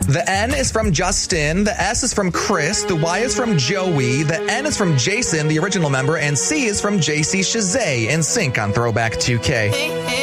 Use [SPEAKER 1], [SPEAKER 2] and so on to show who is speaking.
[SPEAKER 1] The N is from Justin, the S is from Chris, the Y is from Joey, the N is from Jason, the original member, and C is from JC Chazé in sync on Throwback 2K.